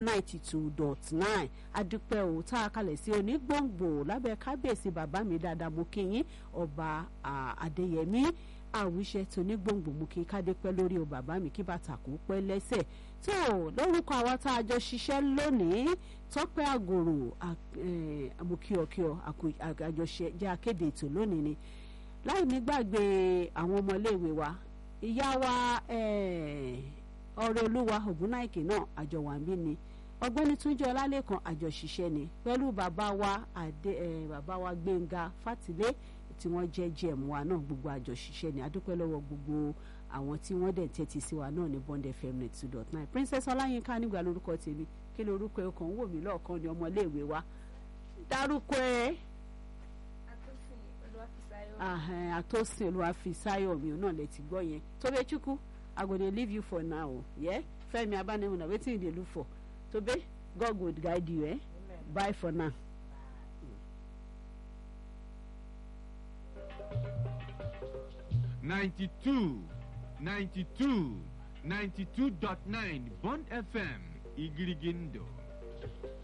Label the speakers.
Speaker 1: 92.9 adúpẹ́ ò tá a kalẹ̀ sí Onígbòǹgbò lábẹ́ kábíyèsí bàbá mi dáadáa mo kí yín ọba Adéyẹmí àwíṣẹ́ tó Onígbòǹgbò mo kí kádé pẹ́ lórí o bàbá mi kí bàtà kó pẹ́ lẹ́sẹ̀ tó lórúkọ àwọn tá a jọ ṣiṣẹ́ lónìí Tọ́pẹ́ Àgòrò mo kí ọ àjọṣe jẹ́ akéde ètò lónìí ni láì nígbàgbé àwọn ọmọléèwé wa ìyá wa ọ̀rẹ́ olúwa Ògúnnáìkè náà àjọwà ń bí ni ọ̀gbẹ́ni Túnjí Ọlálẹ́kan àjọṣiṣẹ́ ni pẹ̀lú bàbá wa Gbénga Fátìlé tí wọ́n jẹ́ GM wa náà gbogbo àjọṣiṣẹ́ ni adúpẹ́ lọ́wọ́ gbogbo àwọn tí wọ́n dẹ̀ tẹ́tí sí wa náà ní Bond FM 92.9 Princess Ọláyínká nígbà lórúkọ tèmi kí lórúkọ ẹ̀ kàn ń wò mí lọ́ọ̀kan ní ọmọléèwé wa dárúkọ ẹ̀ Àtòsìn Olúwafísáyọ̀ mi náà lè ti gbọ́ yẹn Tobechukwu I go dey leave you for now yeah Fẹ́mi Abánemúnà wetin you dey look for Tobe God go guide you bye for now.
Speaker 2: Ninety-two 92.9 Bond FM Igirigindo.